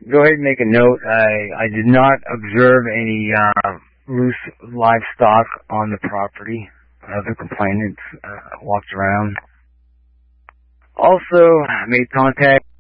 go ahead and make a note. I did not observe any loose livestock on the property. The complainant walked around. Also, made contact